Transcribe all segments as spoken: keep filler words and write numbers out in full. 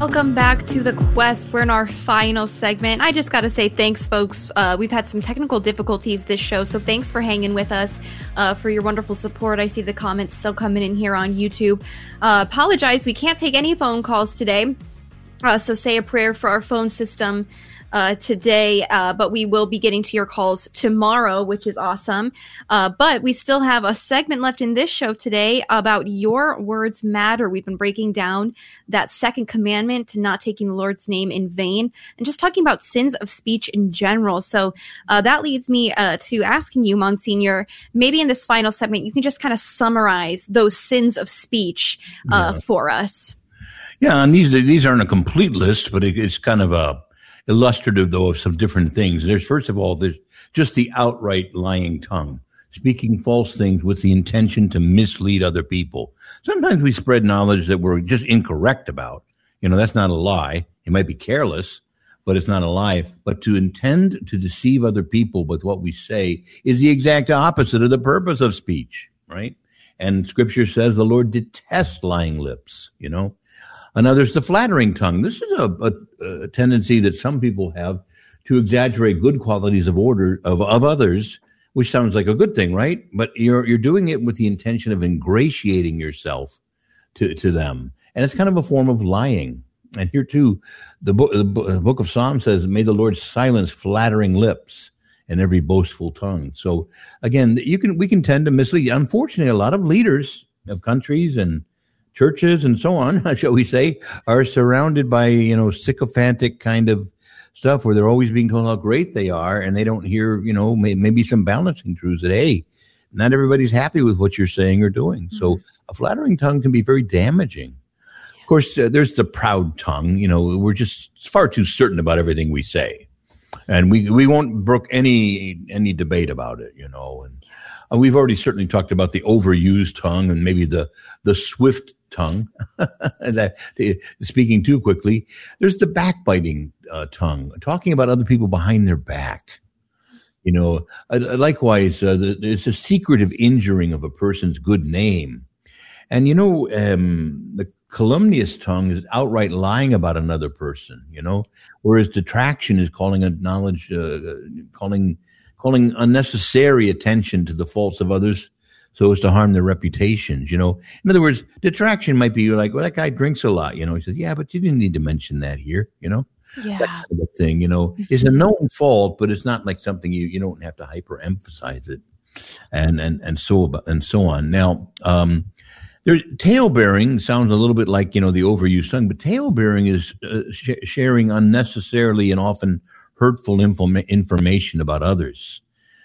Welcome back to The Quest. We're in our final segment. I just got to say thanks, folks. Uh, we've had some technical difficulties this show, so thanks for hanging with us, uh, for your wonderful support. I see the comments still coming in here on YouTube. Uh, apologize, we can't take any phone calls today, uh, so say a prayer for our phone system Uh, today, uh, but we will be getting to your calls tomorrow, which is awesome. Uh, but we still have a segment left in this show today about Your Words Matter. We've been breaking down that second commandment to not taking the Lord's name in vain and just talking about sins of speech in general. So uh, that leads me uh, to asking you, Monsignor, maybe in this final segment, you can just kind of summarize those sins of speech uh, yeah. for us. Yeah, and these, these aren't a complete list, but it, it's kind of a illustrative, though, of some different things. There's, first of all, there's just the outright lying tongue, speaking false things with the intention to mislead other people. Sometimes we spread knowledge that we're just incorrect about. You know, that's not a lie. It might be careless, but it's not a lie. But to intend to deceive other people with what we say is the exact opposite of the purpose of speech, right? And Scripture says the Lord detests lying lips, you know. Another's the flattering tongue. This is a, a, a tendency that some people have to exaggerate good qualities of order of, of others, which sounds like a good thing, right? But you're you're doing it with the intention of ingratiating yourself to to them, and it's kind of a form of lying. And here too, the book the book of Psalms says, "May the Lord silence flattering lips and every boastful tongue." So again, you can we can tend to mislead. Unfortunately, a lot of leaders of countries and churches and so on, shall we say, are surrounded by, you know, sycophantic kind of stuff where they're always being told how great they are, and they don't hear, you know, may, maybe some balancing truths that, hey, not everybody's happy with what you're saying or doing. Mm-hmm. So a flattering tongue can be very damaging. Of course, uh, there's the proud tongue. You know, we're just far too certain about everything we say, and we we won't brook any any debate about it, you know. And uh, we've already certainly talked about the overused tongue and maybe the the swift tongue, that, speaking too quickly. There's the backbiting uh, tongue, talking about other people behind their back. You know, uh, likewise, uh, the, there's a secretive injuring of a person's good name. And, you know, um, the calumnious tongue is outright lying about another person, you know, whereas detraction is calling a knowledge, uh, calling, calling unnecessary attention to the faults of others so as to harm their reputations, you know. In other words, detraction might be like, well, that guy drinks a lot, you know. He says, yeah, but you didn't need to mention that here, you know. Yeah. That kind of thing, you know. It's a known fault, but it's not like something you, you don't have to hyper-emphasize it, and and and so and so on. Now, um, there's tale-bearing sounds a little bit like, you know, the overused tongue, but tale-bearing is uh, sh- sharing unnecessarily and often hurtful inform- information about others,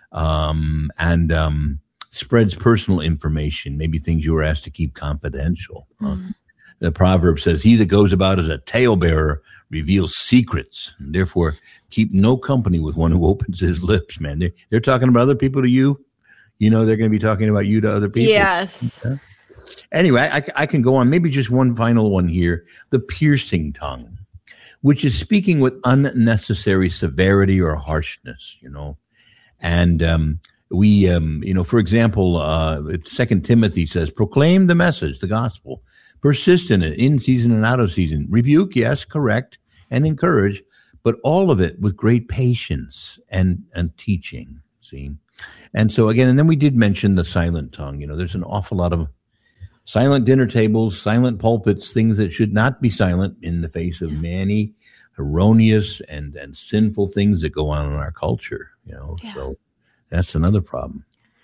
um, and um. spreads personal information, maybe things you were asked to keep confidential. Mm. Uh, the proverb says, he that goes about as a talebearer reveals secrets, and therefore keep no company with one who opens his lips, man. They're, they're talking about other people to you. You know, they're going to be talking about you to other people. Yes. Okay. Anyway, I, I can go on. Maybe just one final one here. The piercing tongue, which is speaking with unnecessary severity or harshness, you know, and, um, We, um, you know, for example, uh, Second Timothy says, proclaim the message, the gospel, persist in it, in season and out of season, rebuke, yes, correct, and encourage, but all of it with great patience and, and teaching, see? And so again, and then we did mention the silent tongue. You know, there's an awful lot of silent dinner tables, silent pulpits, things that should not be silent in the face of many erroneous and, and sinful things that go on in our culture, you know, yeah. so. That's another problem.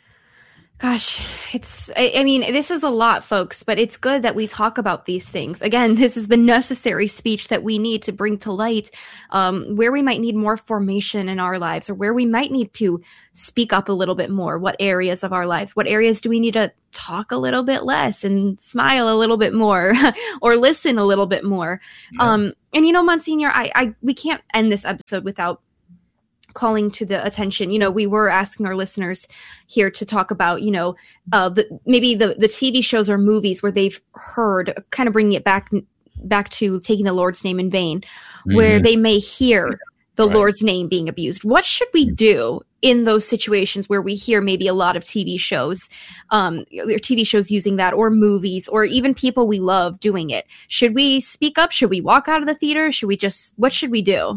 Gosh, it's, I, I mean, this is a lot, folks, but it's good that we talk about these things. Again, this is the necessary speech that we need to bring to light, um, where we might need more formation in our lives, or where we might need to speak up a little bit more. What areas of our life, what areas do we need to talk a little bit less and smile a little bit more or listen a little bit more? Yeah. Um, and you know, Monsignor, I, I, we can't end this episode without calling to the attention. You know, we were asking our listeners here to talk about, you know, uh, the, maybe the, the T V shows or movies where they've heard, kind of bringing it back, back to taking the Lord's name in vain, mm-hmm. where they may hear the right. Lord's name being abused. What should we do in those situations where we hear maybe a lot of T V shows, um, or T V shows using that, or movies, or even people we love doing it? Should we speak up? Should we walk out of the theater? Should we just, what should we do?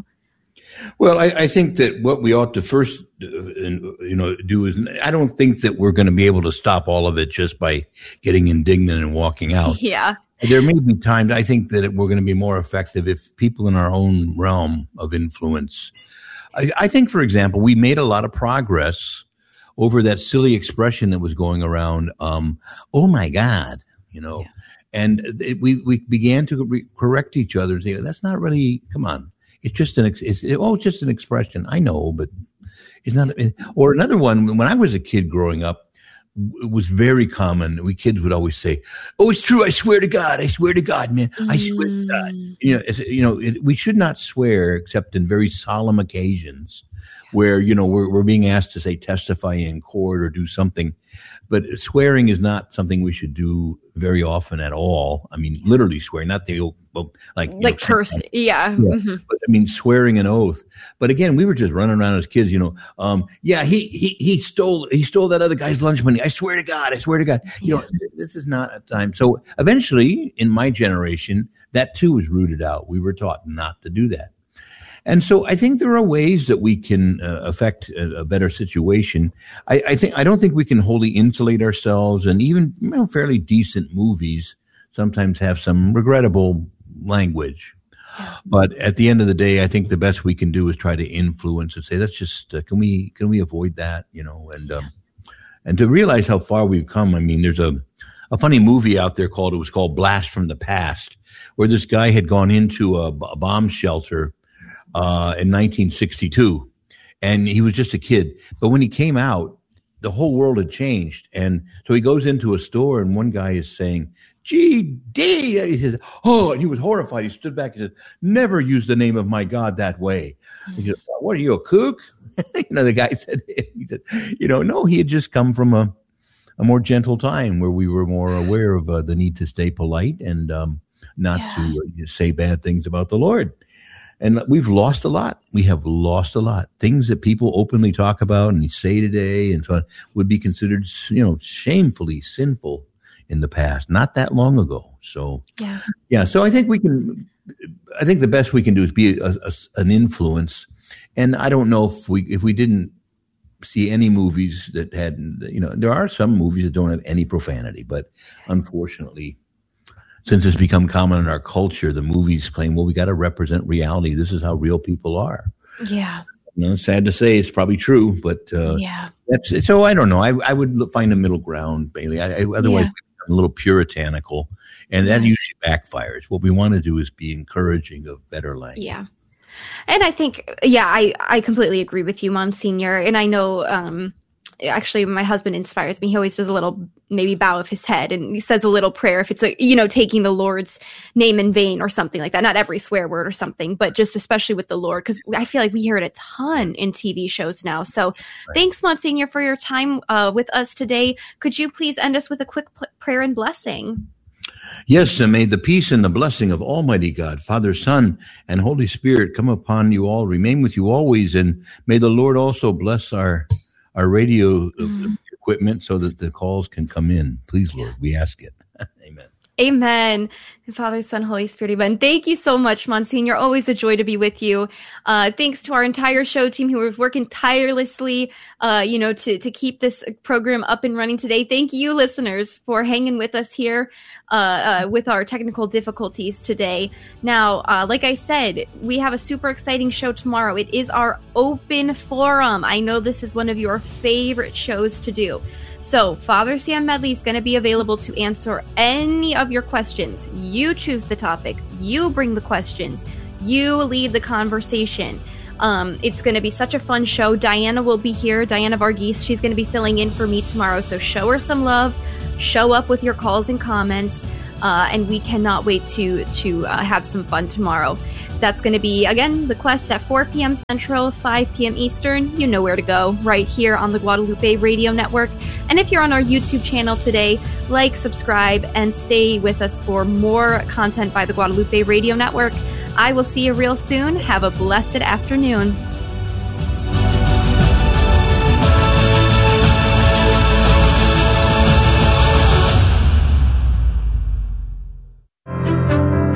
Well, I, I think that what we ought to first, uh, you know, do is, I don't think that we're going to be able to stop all of it just by getting indignant and walking out. Yeah. There may be times, I think that we're going to be more effective if people in our own realm of influence. I, I think, for example, we made a lot of progress over that silly expression that was going around, um, oh my God, you know, yeah. and it, we, we began to re- correct each other and say, that's not really, come on. It's just an, it's, it, oh, it's just an expression. I know, but it's not. Or another one, when I was a kid growing up, it was very common. We kids would always say, oh, it's true. I swear to God. I swear to God, man. I swear to God. You know, you know, it, we should not swear except in very solemn occasions where, you know, we're, we're being asked to say testify in court or do something. But swearing is not something we should do very often at all. I mean, literally swearing, not the like like know, curse. Yeah. yeah. Mm-hmm. But I mean, swearing an oath. But again, we were just running around as kids, you know. Um, yeah, he he he stole he stole that other guy's lunch money. I swear to God. I swear to God. You yeah. know, this is not a time. So eventually, in my generation, that too was rooted out. We were taught not to do that. And so I think there are ways that we can uh, affect a, a better situation. I, I think I don't think we can wholly insulate ourselves, and even you know, fairly decent movies sometimes have some regrettable language. But at the end of the day, I think the best we can do is try to influence and say, let's just uh, can we can we avoid that, you know, and um, and to realize how far we've come. I mean, there's a a funny movie out there called it was called Blast from the Past, where this guy had gone into a, a bomb shelter. Uh, in nineteen sixty-two, and he was just a kid. But when he came out, the whole world had changed. And so he goes into a store, and one guy is saying, G D. He says, oh, and he was horrified. He stood back and said, never use the name of my God that way. He said, what are you, a kook? you know, the guy said, he said, you know, no, he had just come from a, a more gentle time where we were more aware of uh, the need to stay polite and um, not yeah. to uh, say bad things about the Lord. And we've lost a lot. We have lost a lot. Things that people openly talk about and say today and so on would be considered, you know, shamefully sinful in the past, not that long ago. So, yeah. yeah. So I think we can, I think the best we can do is be a, a, an influence. And I don't know if we, if we didn't see any movies that had, you know, there are some movies that don't have any profanity, but unfortunately, since it's become common in our culture, the movies claim, well, we got to represent reality. This is how real people are. Yeah. You know, it's sad to say it's probably true, but uh, yeah. That's, so I don't know. I, I would find a middle ground, Bailey. I, I, otherwise, yeah. I'm a little puritanical, and that yeah. usually backfires. What we want to do is be encouraging of better language. Yeah. And I think, yeah, I, I completely agree with you, Monsignor. And I know, um, actually, my husband inspires me. He always does a little maybe bow of his head and he says a little prayer if it's, a, you know, taking the Lord's name in vain or something like that. Not every swear word or something, but just especially with the Lord, because I feel like we hear it a ton in T V shows now. So right. Thanks, Monsignor, for your time uh, with us today. Could you please end us with a quick pl- prayer and blessing? Yes, and may the peace and the blessing of Almighty God, Father, Son, and Holy Spirit come upon you all, remain with you always, and may the Lord also bless our our radio mm. equipment so that the calls can come in. Please, Lord, we ask it. Amen. Amen. Father, Son, Holy Spirit, amen. Thank you so much, Monsignor. Always a joy to be with you. Uh, thanks to our entire show team who was working tirelessly, uh, you know, to, to keep this program up and running today. Thank you, listeners, for hanging with us here, uh, uh, with our technical difficulties today. Now, uh, like I said, we have a super exciting show tomorrow. It is our open forum. I know this is one of your favorite shows to do. So Father Sam Medley is going to be available to answer any of your questions. You choose the topic. You bring the questions. You lead the conversation. Um, it's going to be such a fun show. Diana will be here. Diana Varghese. She's going to be filling in for me tomorrow. So show her some love. Show up with your calls and comments. Uh, and we cannot wait to, to uh, have some fun tomorrow. That's going to be, again, the Quest at four p.m. Central, five p.m. Eastern. You know where to go, right here on the Guadalupe Radio Network. And if you're on our YouTube channel today, like, subscribe, and stay with us for more content by the Guadalupe Radio Network. I will see you real soon. Have a blessed afternoon.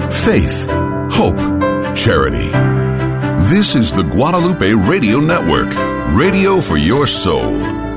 faith, hope, charity. This is the Guadalupe Radio Network, radio for your soul.